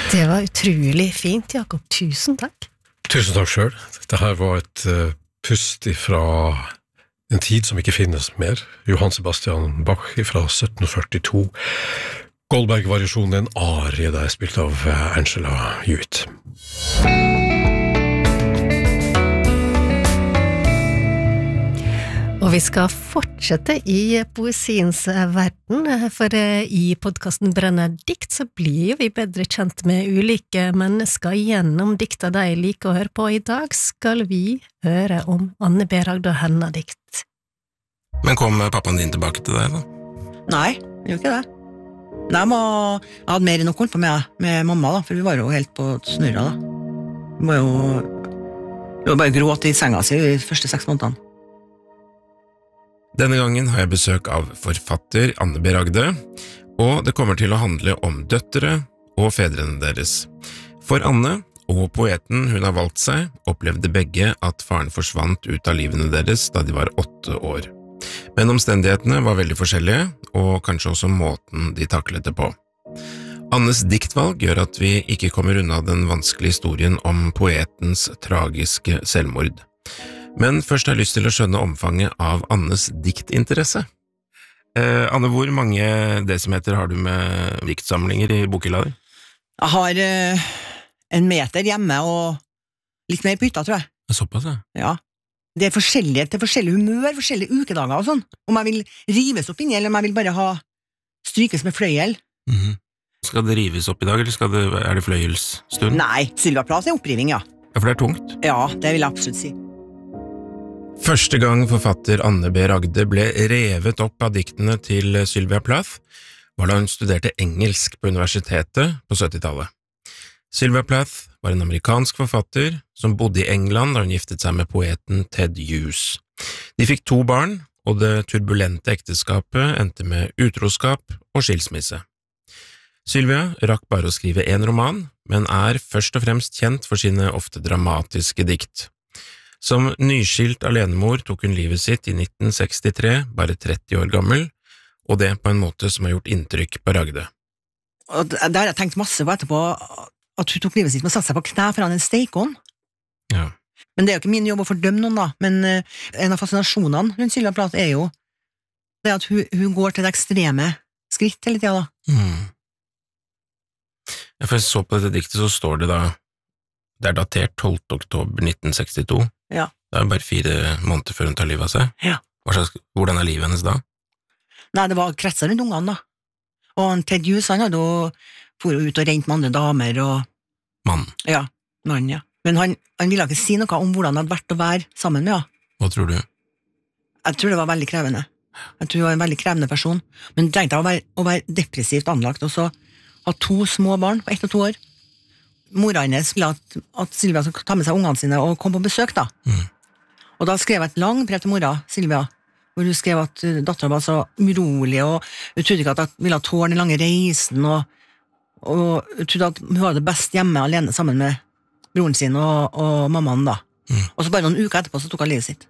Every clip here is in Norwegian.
Det var utrolig fint, Jakob. Tusen takk. Tusen takk selv. Dette her var et pust fra en tid som ikke finnes mer. Johann Sebastian Bach fra 1742. Goldberg-variasjonen, en arie der spilt av Angela Hewitt. Og vi skal fortsette i poesiens verden, for i podcasten Brenner dikt så blir vi bedre kjent med ulike mennesker gjennom dikta de liker å høre på. I dag skal vi høre om Anne B. Ragde og hennes dikt. Men kom pappaen din tilbake til deg da? Nei, jeg gjør ikke det. Nei, jeg hadde mer enn nok holdt på med mamma da, for vi var jo helt på snurra da. Vi var bare gråt i senga si de første 6 månedene. Denne gangen har jeg besøk av forfatter Anne B. Ragde, og det kommer til å handle om døtre og fedrene deres. For Anne og poeten hun har valgt seg opplevde begge at faren forsvant ut av livene deres da de var 8 år. Men omstendighetene var veldig forskjellige, og kanskje også måten de taklet det på. Annes diktvalg gjør at vi ikke kommer unna den vanskelige historien om poetens tragiske selvmord. Men først har jeg lyst til å skjønne omfanget av Annes diktinteresse. Anne, hvor mange desimeter har du med diktsamlinger i bokhylla di? Jeg har 1 meter hjemme og litt mer på hytta, tror jeg. Såpass, ja. Ja. Det er forskjellige til forskjellige humør, forskjellige ukedager og sånn. Om jeg vil rives opp inni, eller om jeg vil bare ha strykes med fløyel. Skal det rives opp i dag, eller er det fløyelsstund? Nei, Sylvia Plath er oppriving, ja. Ja, for det er tungt. Ja, det vil jeg absolutt si. Første gang forfatter Anne B. Ragde ble revet opp av diktene til Sylvia Plath, var da hun studerte engelsk på universitetet på 70-tallet. Sylvia Plath var en amerikansk forfatter som bodde i England da hun giftet seg med poeten Ted Hughes. De fikk 2 barn, og det turbulente ekteskapet endte med utroskap og skilsmisse. Sylvia rakk bare å skrive 1 roman, men er først og fremst kjent for sine ofte dramatiske dikt. Som nyskilt alenemor tok hun livet sitt i 1963, bare 30 år gammel, og det på en måte som har gjort inntrykk på Ragde. Og der har jeg tenkt masse på etterpå, at hun tok livet sitt med å sette seg på knæ foran en stekeovn. Ja. Men det er jo ikke min jobb å fordømme noen da, men en av fascinasjonene rundt Sylvia Plath er jo det at hun går til det ekstreme skritt hele tida da. Ja, for jeg så på dette diktet, så står det da, det er datert 12. oktober 1962. Ja. Det er bare 4 måneder før hun tar livet av seg. Ja. Hvordan er livet hennes da? Nei, det var kretser rundt ungene da. Og Ted Hughes, han hadde jo for ut og rent med andre damer og... Mann? Ja, mann, ja. Men han ville ikke si noe om hvordan det hadde vært å være sammen med, ja. Hva tror du? Jeg tror det var veldig krevende. Jeg tror det var en veldig krevende person. Men tenkte jeg å være depressivt anlagt, og så ha 2 små barn på 1 og 2 år. Mora hennes ville at Sylvia skulle ta med seg ungene sine og komme på besøk da. Og da skrev jeg et langt brev til mora, Sylvia, hvor hun skrev at datteren var så urolig, og hun trodde ikke at hun ville tåle den lange reisen, og hun trodde at hun hadde det best hjemme alene sammen med broren sin og mammaen da. Og så bare noen uker etterpå så tok han livet sitt.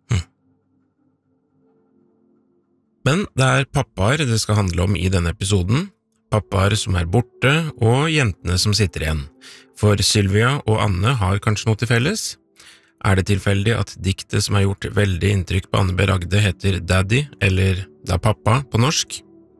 Men det er pappaer det skal handle om i denne episoden. Pappaer som er borte, og jentene som sitter igjen. For Sylvia og Anne har kanskje noe til felles? Er det tilfeldig at diktet som har gjort veldig inntrykk på Anne B. Ragde heter Daddy, eller Da pappa på norsk?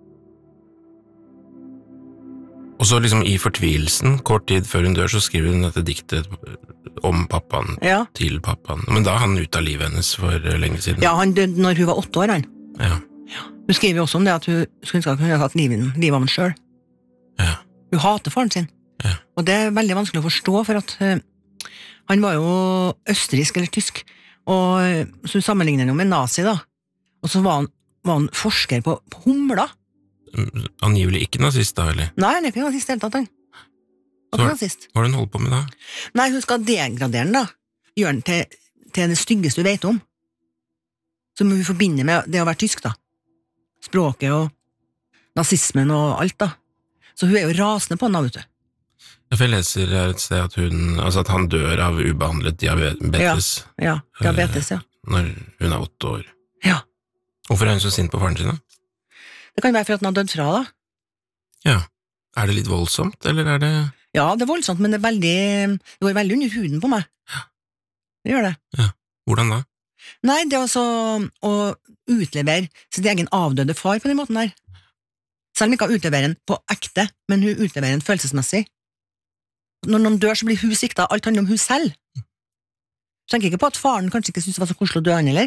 Og så liksom i fortvilelsen, kort tid før hun dør, så skriver hun dette diktet om pappaen, til pappaen. Men da er han ute av livet hennes for lenge siden. Ja, han døde når hun var 8 år, han. Ja. Hun skriver jo også om det at hun skulle ønske at hun hadde hatt livet av han selv. Ja. Hun hater faren sin. Ja. Og det er veldig vanskelig å forstå, for at han var jo østerriksk eller tysk, og så sammenligner han jo med nazi da. Og så var han forsker på humler. Angivelig ikke nazist da, eller? Nei, han er ikke nazist helt tatt, han. Hva har hun holdt på med da? Nei, hun skal degradere den da. Gjøre den til det styggeste du vet om. Som hun forbinder med det å være tysk da. Språket og nazismen og alt da. Så hun er jo rasende på den da, vet du. Jeg leser her et sted at han dør av ubehandlet diabetes. Ja, diabetes, ja. Når hun er 8 år. Ja. Hvorfor er hun så sint på faren sin da? Det kan være for at han har dødd fra da. Ja. Er det litt voldsomt, eller er det... Ja, det voldsomt, men det går veldig under huden på meg. Det gjør det. Ja. Hvordan da? Nei, det er altså å utlevere sin egen avdøde far på den måten der. Selv om ikke hun utleverer den på ekte, men hun utleverer den følelsesmessig. Når noen dør, så blir hun sikta, alt handler om hun selv. Tenker ikke på at faren kanskje ikke synes det var så koselig å dø han, eller?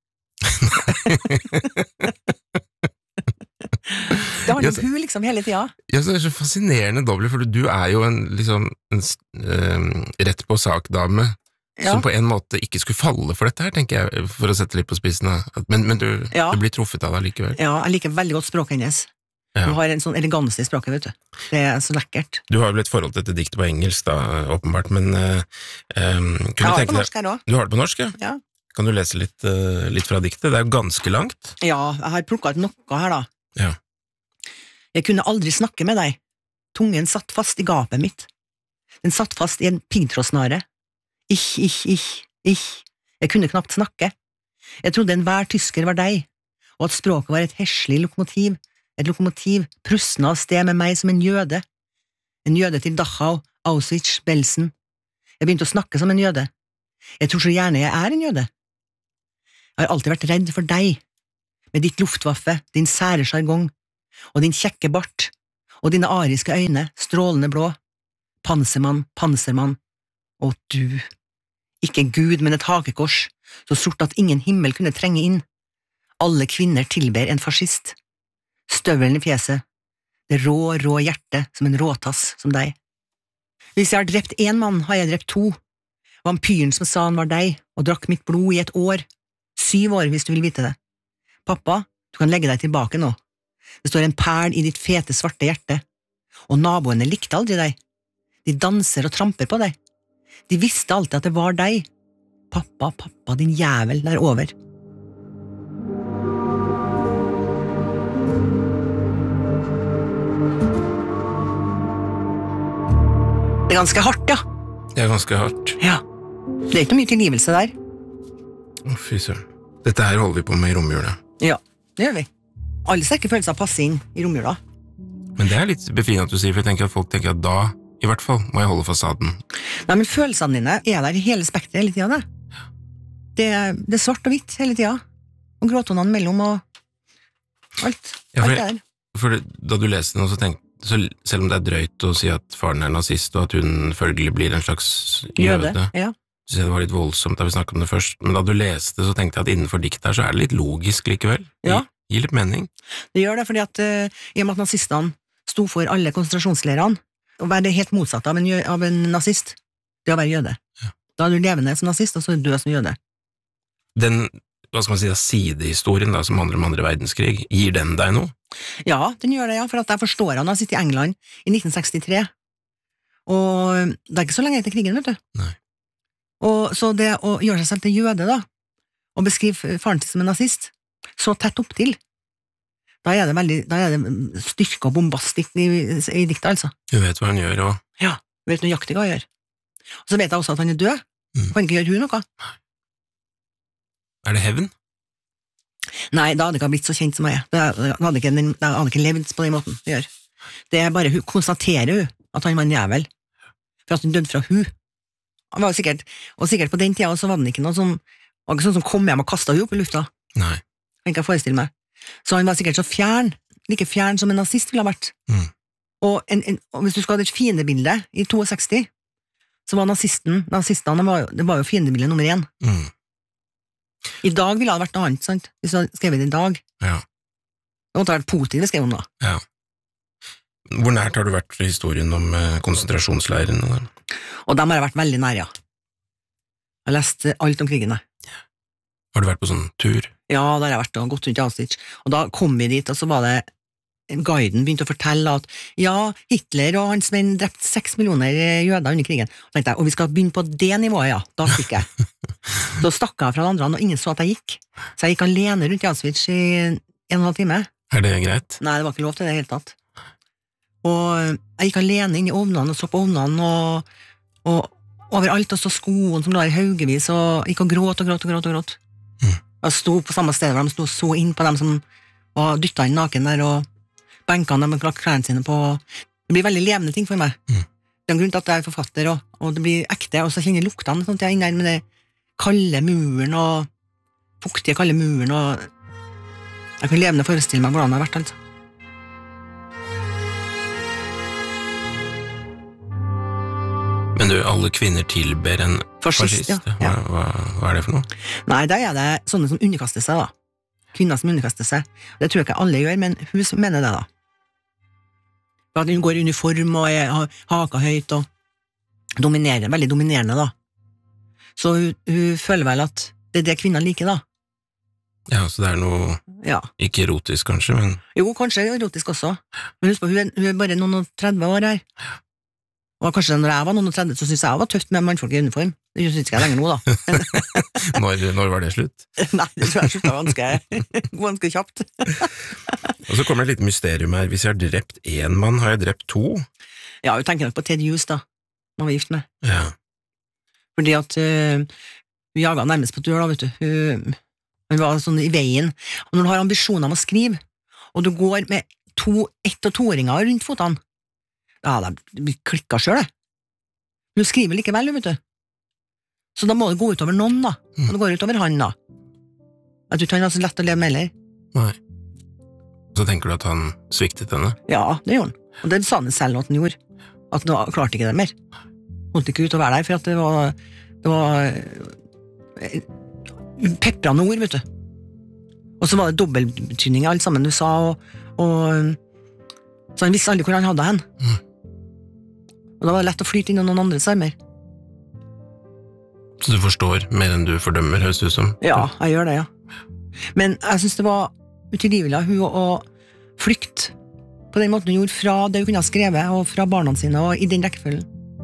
Det handler om hun liksom hele tida. Ja, så det er så fascinerende dobbelt, for du er jo en rett på sak-dame, som på en måte ikke skulle falle for dette her, tenker jeg, for å sette litt på spissen. Men du blir truffet av det likevel. Ja, jeg liker veldig godt språket hennes. Du har en sånn eleganse i språket, vet du. Det er så lekkert. Du har vel et forhold til dette diktet på engelsk, da, åpenbart, men jeg har det på norsk her også. Du har det på norsk, ja? Ja. Kan du lese litt fra diktet? Det er jo ganske langt. Ja, jeg har plukket ut noe her, da. Ja. Jeg kunne aldri snakke med deg. Tungen satt fast i gapet mitt. Den satt fast i en piggtrådsnare. Ich. Jeg kunne knapt snakke. Jeg trodde enhver tysker var deg, og at språket var et heslig lokomotiv, et lokomotiv prustende av sted med meg som en jøde til Dachau, Auschwitz, Belsen. Jeg begynte å snakke som en jøde. Jeg tror så gjerne jeg er en jøde. Jeg har alltid vært redd for deg, med ditt luftwaffe, din sære jargong, og din kjekke bart, og dine ariske øyne, strålende blå. Pansermann, og du. Ikke Gud, men et hakekors, så sort at ingen himmel kunne trenge inn. Alle kvinner tilber en fascist. Støvelen i fjeset, det rå hjertet som en råtass som deg. Hvis jeg har drept en mann, har jeg drept 2. Vampyren som sa han var deg, og drakk mitt blod i 1 år. 7 år, hvis du vil vite det. Pappa, du kan legge deg tilbake nå. Det står en perl i ditt fete, svarte hjerte. Og naboene likte aldri deg. De danser og tramper på deg. De visste alltid at det var deg. Pappa, din jævel, det er over. Det er ganske hardt, ja. Det er ganske hardt. Ja. Det er ikke noe mye tilgivelse der. Fy søren. Dette her holder vi på med i romjula. Ja, det gjør vi. Alle sterke følelser passer inn i romjula. Men det er litt befriende at du sier, for jeg tenker at folk tenker at da, i hvert fall, må jeg holde fasaden. Nei, men følelsene dine er der i hele spektret hele tiden, det. Det er svart og hvitt hele tiden. Og gråtonene mellom og alt. Ja, alt er der. For da du leste noe, så tenkte så selv om det er drøyt å si at faren er nazist, og at hun følgelig blir en slags jøde, ja. Så det var litt voldsomt da vi snakket om det først, men da du leste, så tenkte jeg at innenfor dikt her, så er det litt logisk likevel. Ja. Gir litt mening. Det gjør det, fordi at i og med at nazistene sto for alle konsentrasjonsleirene, å være helt motsatt av en nazist, det å være jøde. Ja. Da er du levende som nazist, og så er du død som jøde. Den, hva skal man si, sidehistorien da, som handler om andre verdenskrig, gir den deg noe? Ja, den gjør det, ja, for at jeg forstår han har sittet i England i 1963, og det er ikke så lenge etter krigen, vet du. Nei. Og så det å gjøre seg selv til jøde da, og beskrive faren til som en nazist, så tett opp til, da er det styrke og bombastikk i diktet, altså. Du vet hva han gjør, og... Ja, vet nøyaktig hva han gjør. Og så vet jeg også at han er død, kan ikke gjøre hun noe. Er det hevn? Nei, da hadde det ikke blitt så kjent som jeg er. Da hadde ikke levd på den måten det gjør. Det er bare, hun konstaterer at han var en jævel, for at han døde fra hun. Han var jo sikkert, og sikkert på den tida så var det ikke noe som, var ikke sånn som kom hjem og kastet hun opp i lufta. Nei. Jeg kan ikke forestille meg. Så han var sikkert så fjern, like fjern som en nazist ville ha vært. Og hvis du skal ha et fiendebilde i 62, så var nazistene, det var jo fiendebildet nummer 1. I dag ville det vært noe annet, sant? Hvis du hadde skrevet det i dag. Ja. Det måtte ha vært positivt å skrive om da. Ja. Hvor nært har du vært i historien om konsentrasjonsleirene? Og dem har jeg vært veldig nær, ja. Jeg har lest alt om krigene. Har du vært på sånn tur? Ja, da har jeg vært og gått rundt i Auschwitz. Og da kom vi dit, og så var det guiden begynte å fortelle at ja, Hitler og hans menn drept 6 millioner jøder under krigen. Og tenkte jeg, og vi skal begynne på det nivået, ja. Da stikk jeg. Så stakk jeg fra de andre, og ingen så at jeg gikk. Så jeg gikk alene rundt i Auschwitz i 1,5 time. Er det greit? Nei, det var ikke lov til det helt tatt. Og jeg gikk alene inn i ovnene og så på ovnene, og overalt, og så skoene som la i haugevis, og gikk og gråt. Jeg sto på samme sted hvor de sto så inn på dem som var dyttet inn naken der, og benkene de klarte klærne sine på. Det blir veldig levende ting for meg. Det er en grunn til at jeg er forfatter, og det blir ekte, og så kjenner jeg luktene, sånn at jeg er inne der med det kalde muren, og fuktige kalde muren, og jeg kan levende forestille meg hvordan det har vært, altså. Men du, alle kvinner tilber en fascist. Ja. Hva det for noe? Nei, da det sånne som underkaster seg, da. Kvinner som underkaster seg. Det tror jeg ikke alle gjør, men hun mener det, da. For at hun går i uniform og har haka høyt og dominerer, veldig dominerende, da. Så hun føler vel at det er det kvinner liker, da. Ja, så det noe ikke erotisk, kanskje, men... Jo, kanskje erotisk også. Men husk på, hun er bare noen og 30 år her. Og kanskje når jeg var noen og 30, så synes jeg det var tøft med mannfolk i uniform. Det synes ikke jeg lenger nå, da. Når var det slutt? Nei, det tror jeg sluttet ganske kjapt. Og så kommer det et lite mysterium her. Hvis jeg har drept en mann, har jeg drept 2? Ja, hun tenker nok på Ted Hughes, da. Man var gift med. Ja. Fordi at hun jaget nærmest på dør, da, vet du. Hun var sånn i veien. Og når du har ambisjoner om å skrive, og du går med 1- og 2-åringer rundt fotene, ja, det klikket selv, det. Hun skriver likevel, vet du. Så da må det gå utover noen, da. Og det går utover han, da. Jeg tror ikke han er så lett å leve med, eller? Nei. Så tenker du at han sviktet henne? Ja, det gjorde han. Og det sa han selv at han gjorde. At han klarte ikke det mer. Holdt ikke ut å være der, for at det var pepprende ord, vet du. Og så var det dobbeltbetydning i alt sammen du sa, og så han visste aldri hvor han hadde hen. Og da var det lett å flyte inn i noen andres armer. Så du forstår mer enn du fordømmer, høres det ut som? Ja, jeg gjør det, ja. Men jeg synes det var utilgivelig av hun å flykte på den måten hun gjorde fra det hun kunne ha skrevet, og fra barna sine, og i den rekkefølgen.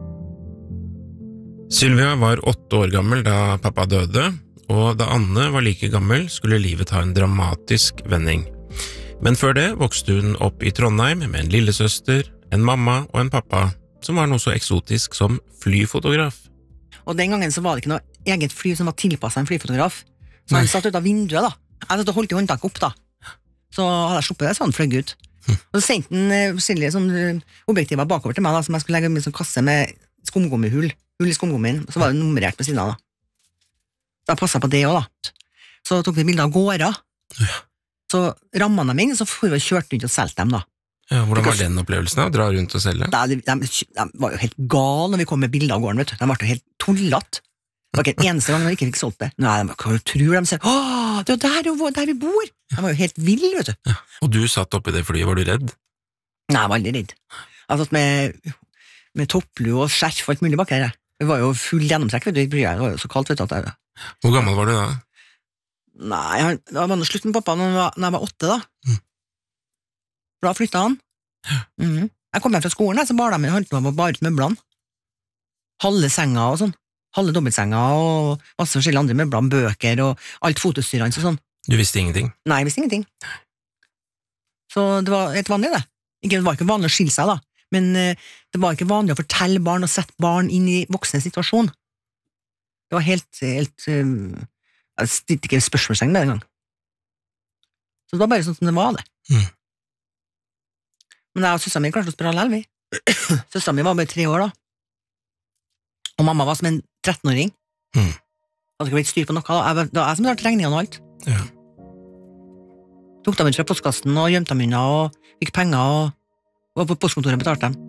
Sylvia var 8 år gammel da pappa døde, og da Anne var like gammel, skulle livet ta en dramatisk vending. Men før det vokste hun opp i Trondheim med en lillesøster, en mamma og en pappa, som var noe så eksotisk som flyfotograf. Og den gangen så var det ikke noe eget fly som var tilpasset en flyfotograf. Så han satt ut av vinduet, da. Jeg satt og holdt i håndtaket opp, da. Så hadde jeg sluppet det, så han fløy ut. Og så sendte han forskjellige sånn objektiver bakover til meg, da, som jeg skulle legge i en sånn kasse med skumgummihull. Hull i skumgummien. Så var det nummerert på siden av, da. Så jeg passet på det også, da. Så tok vi bilder av gårder. Så rammet dem inn, så får vi kjørt rundt og selgt dem, da. Ja, hvordan var den opplevelsen da? Dra rundt og selge? De var jo helt gale når vi kom med bilder av gården, vet du. De var jo helt tullatt. Det var ikke en eneste gang når vi ikke fikk solgt det. Nei, hva tror de selv? Åh, det er jo der vi bor! De var jo helt vild, vet du. Ja. Og du satt oppi det flyet, var du redd? Nei, jeg var aldri redd. Jeg har satt med topplue og skjerf og alt mulig bak her. Det var jo full gjennomtrekk, vet du. Det var jo så kaldt, vet du. At Hvor gammel var du da? Nei, det var noe slutt med pappa når jeg var 8, da. Da flyttet han. Jeg kom hjem fra skolen, så bar de holdt på å bare ut møblene. Halve senga og sånn. Halve dobbeltsenga og masse forskjellige andre møbler, bøker og alt fotostyrende og sånn. Du visste ingenting? Nei, jeg visste ingenting. Så det var helt vanlig, det. Det var ikke vanlig å skille seg, da. Men det var ikke vanlig å fortelle barn og sette barn inn i voksne situasjon. Det var helt jeg stilte ikke spørsmålstegn med det engang. Så det var bare sånn som det var, det. Men jeg og søsteren min klarte å spille alene, vi. Søsteren min var bare 3 år, da. Og mamma var som en 13-åring. Hadde ikke blitt styr på noe. Det var jeg som hadde regningene og alt. Ja. Tok dem ut fra postkassen og gjemte dem unna og fikk penger og var på postkontoret og betalte dem.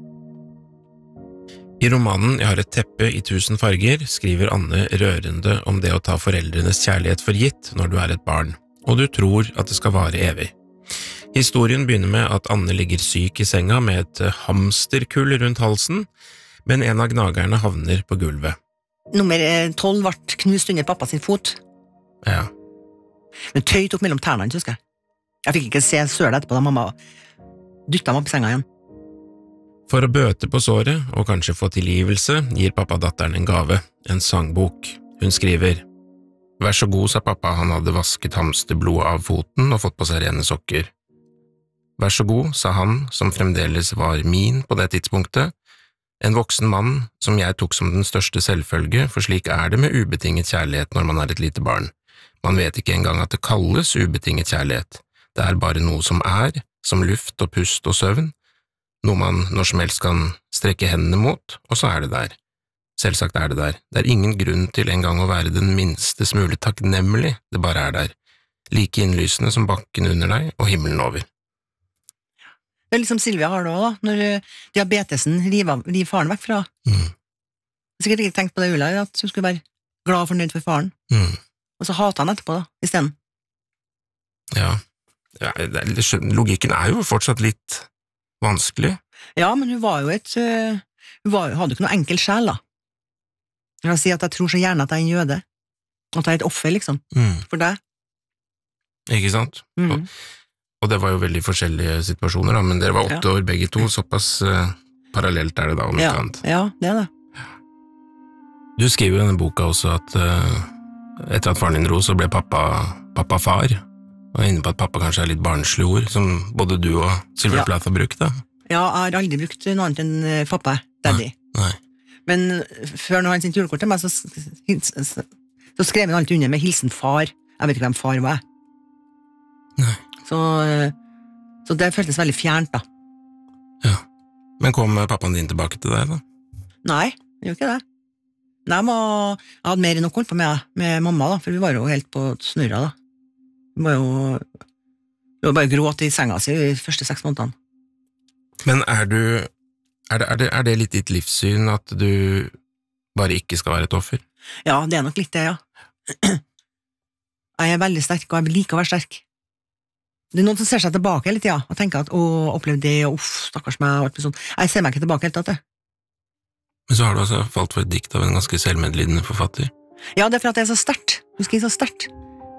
I romanen «Jeg har et teppe i 1000 farger» skriver Anne rørende om det å ta foreldrenes kjærlighet for gitt når du er et barn, og du tror at det skal vare evig. Historien begynner med at Anne ligger syk i senga med et hamsterkull rundt halsen, men en av gnagerne havner på gulvet. Nummer 12 ble knust under pappa sin fot. Ja. Men tøy tok mellom tærne, husker jeg. Jeg fikk ikke se sølet etterpå da mamma dyttet ham opp i senga igjen. For å bøte på såret, og kanskje få tilgivelse, gir pappa datteren en gave, en sangbok. Hun skriver: «Vær så god, sa pappa, han hadde vasket hamsterblodet av foten og fått på seg rene sokker. Vær så god, sa han, som fremdeles var min på det tidspunktet, en voksen mann som jeg tok som den største selvfølge, for slik er det med ubetinget kjærlighet når man er et lite barn. Man vet ikke engang at det kalles ubetinget kjærlighet. Det er bare noe som er, som luft og pust og søvn, noe man når som helst kan strekke hendene mot, og så det der. Selvsagt det der. Det ingen grunn til en gang å være den minste smule takknemlig, det bare der. Like innlysende som bakken under deg og himmelen over. Det liksom Silvia har det også, da, når diabetesen river faren vekk fra. Sikkert ikke tenkt på det, Ulla, at hun skulle være glad og fornøyd for faren. Og så hater han etterpå, da, i stedet. Ja, logikken jo fortsatt litt vanskelig. Ja, men hun var jo hadde ikke noe enkel sjel, da. Jeg vil si at jeg tror så gjerne at jeg en jøde, at jeg et offer, liksom, for deg. Ikke sant? Og det var jo veldig forskjellige situasjoner, da, men dere var 8 år begge to, såpass parallelt det da, om ikke annet. Ja, det det. Du skriver i denne boka også at etter at faren din dro, så ble pappa far, og inne på at pappa kanskje litt barnslig ord, som både du og Sylvia Plath har brukt, da. Ja, jeg har aldri brukt noe annet enn pappa, daddy. Nei. Men før når han sendte julekort til meg, så skrev han alltid under med hilsen far. Jeg vet ikke hvem far var. Nei. Så det føltes veldig fjernt, da. Ja. Men kom pappaen din tilbake til deg, da? Nei, jeg gjør ikke det. Nei, jeg hadde mer enn nok holdt på med mamma, da, for vi var jo helt på snurra, da. Vi var jo bare gråt i senga si de første 6 månedene. Men det litt ditt livssyn at du bare ikke skal være et offer? Ja, det nok litt det, ja. Jeg veldig sterk, og jeg liker å være sterk. Det noen som ser seg tilbake litt, ja, og tenker at, opplevd det, og stakkars meg, og sånn. Jeg ser meg ikke tilbake helt til det. Men så har du altså falt for et dikt av en ganske selvmedlidende forfatter? Ja, det for at det så sterkt. Du skriver så sterkt.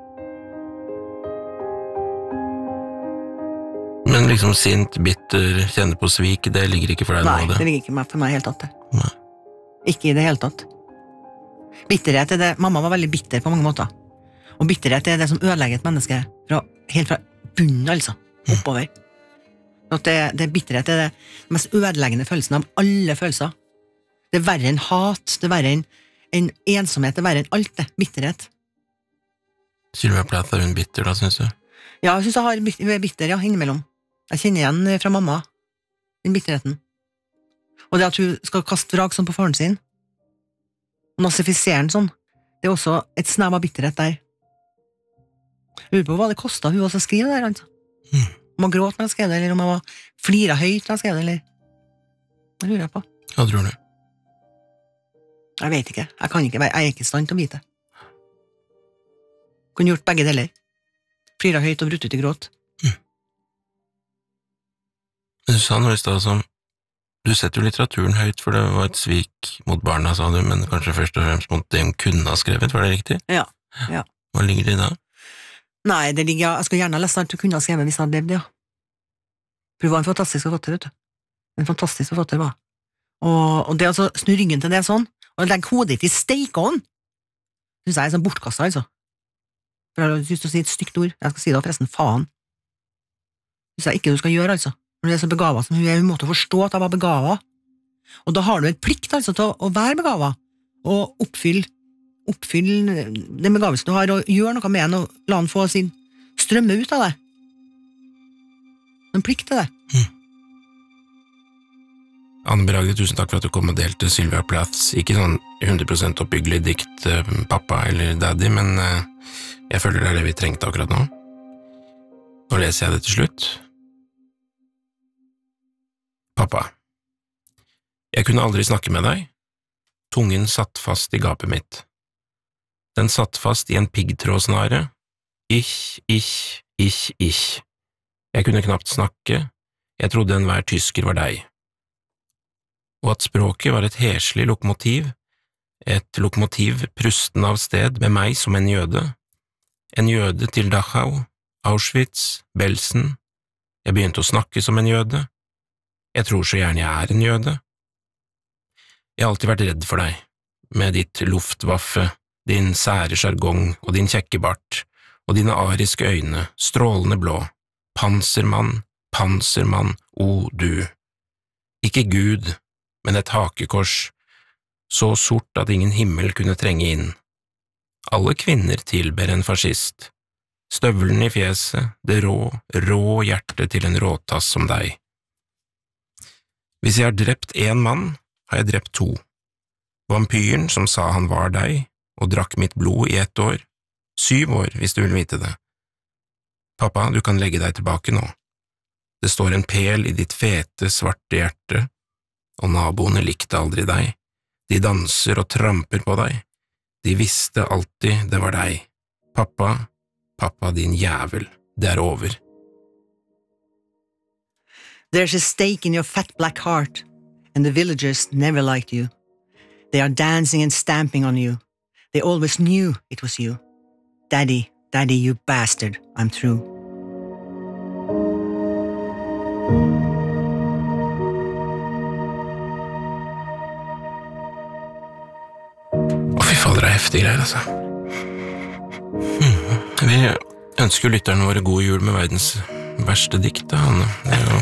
Men liksom sint, bitter, kjenne på svik, det ligger ikke for deg nå? Nei, det ligger ikke for meg helt tatt det. Nei. Ikke i det hele tatt. Bitterhet det, mamma var veldig bitter på mange måter. Og bitterhet det som ødelegger et menneske helt fra bunnen, altså, oppover. At det bitterhet det mest ødeleggende følelsen av alle følelser. Det verre enn hat, det verre enn ensomhet, det verre enn alt det, bitterhet. Sylvia Plath hun bitter da, synes du? Ja, jeg synes jeg har bitter, ja, innimellom. Jeg kjenner igjen fra mamma, den bitterheten. Og det at hun skal kaste vrak sånn på faren sin, og nazifisere den sånn, det også et snev av bitterhet der. Jeg lurer på hva det kostet hun også å skrive der, altså. Om jeg gråt når jeg skrev det, eller om jeg var flira høyt når jeg skrev det, eller... Det lurer jeg på. Hva tror du? Jeg vet ikke, jeg er ikke i stand til å vite. Kunne gjort begge deler. Flira høyt og brutt ut i gråt. Du sa noe i stedet som, du setter jo litteraturen høyt, for det var et svik mot barna, sa du, men kanskje først og fremst mot det hun kunne ha skrevet, var det riktig? Ja. Hva ligger det i da? Nei, jeg skal gjerne lese alt du kunne ha skrevet hvis jeg hadde levd, ja. For du var en fantastisk forfatter, vet du. En fantastisk forfatter var. Og det å snu ryggen til det sånn, og legge hodet ditt i steikeånd, synes jeg sånn bortkastet, altså. For jeg har lyst til å si et stygt ord, jeg skal si det forresten, faen. Synes jeg ikke du skal gjøre, altså. Når du så begavet som hun måtte forstå at jeg var begavet. Og da har du et plikt, altså, til å være begavet, og oppfylle den begavelsen du har, og gjøre noe med den, og la den få sin strømme ut av det. En plikt til det. Anne Beragde, tusen takk for at du kom og delte Sylvia Plaths, ikke sånn 100% oppbyggelig dikt, pappa eller daddy, men jeg føler det det vi trengte akkurat nå. Nå leser jeg det til slutt. Pappa, jeg kunne aldri snakke med deg. Tungen satt fast i gapet mitt. Den satt fast i en piggtrådsnare. Ich. Jeg kunne knapt snakke. Jeg trodde enhver tysker var deg. Og at språket var et heslig lokomotiv, et lokomotiv prusten av sted med meg som en jøde til Dachau, Auschwitz, Belsen. Jeg begynte å snakke som en jøde. Jeg tror så gjerne jeg er en jøde. Jeg har alltid vært redd for deg, med ditt Luftwaffe, din sære sjargong og din kjekke bart, og dine ariske øyne, strålende blå, pansermann, du. Ikke Gud, men et hakekors, så sort at ingen himmel kunne trenge inn. Alle kvinner tilber en fascist. Støvlen i fjeset, det rå hjertet til en råtass som deg. Hvis jeg har drept en mann, har jeg drept 2. Vampyren som sa han var deg, og drakk mitt blod i 1 år, 7 år hvis du vil vite det. Pappa, du kan legge deg tilbake nå. Det står en pel i ditt fete, svarte hjerte, og naboene likte aldri deg. De danser og tramper på deg. De visste alltid det var deg. Pappa, pappa din jævel, det er over. There's a stake in your fat black heart, and the villagers never liked you. They are dancing and stamping on you. They always knew it was you. Daddy, Daddy, you bastard, I'm through. Fy fader, det er heftige greier, altså. Vi ønsker jo lytterne våre god jul med verdens verste dikt, da, Anne. Det er jo...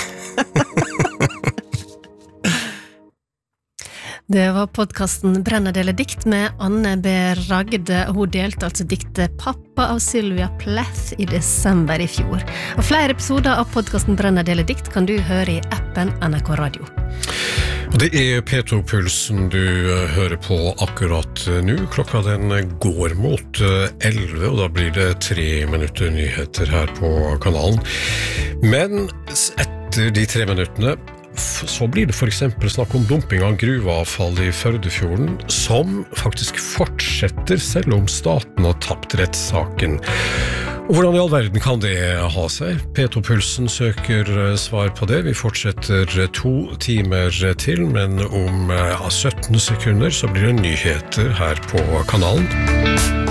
Det var podcasten Brenna deler dikt med Anne B. Ragde. Hun delte altså diktet Pappa av Sylvia Plath i desember i fjor. Og flere episoder av podcasten Brenna deler dikt kan du høre i appen NRK Radio. Og det er P2-pulsen du hører på akkurat nå. Klokka den går mot 11, og da blir det 3 minutter nyheter her på kanalen. Men etter de 3 minuttene så blir det for eksempel snakk om dumping av gruveavfall i Førdefjorden, som faktisk fortsetter selv om staten har tapt rettssaken. Og hvordan i all verden kan det ha seg? P2-pulsen søker svar på det. Vi fortsetter 2 timer til, men om 17 sekunder så blir det nyheter her på kanalen.